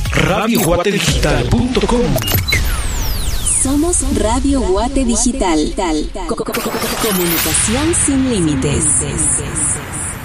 RadioGuateDigital.com. Somos Radio Guate Digital. Comunicación sin límites.